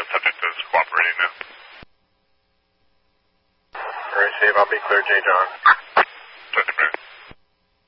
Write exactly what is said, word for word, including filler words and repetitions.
subject is cooperating now. Receive, I'll be clear, J. John.